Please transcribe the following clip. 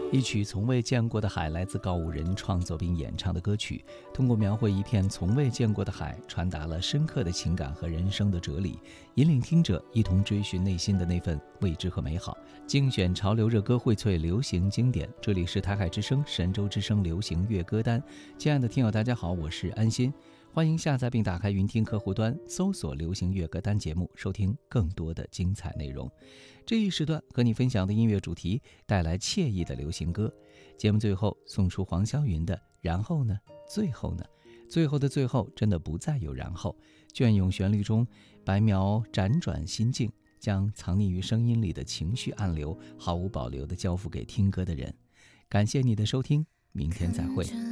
一曲从未见过的海来自告五人创作并演唱的歌曲，通过描绘一片从未见过的海，传达了深刻的情感和人生的哲理，引领听者一同追寻内心的那份未知和美好。精选潮流热歌，荟萃流行经典，这里是台海之声神州之声流行乐歌单。亲爱的听友大家好，我是安心，欢迎下载并打开云听客户端，搜索流行乐歌单节目，收听更多的精彩内容。这一时段和你分享的音乐主题，带来惬意的流行歌。节目最后送出黄霄云的然后呢，最后呢，最后的最后真的不再有然后。隽永旋律中，白描辗转心境，将藏匿于声音里的情绪暗流毫无保留地交付给听歌的人。感谢你的收听，明天再会。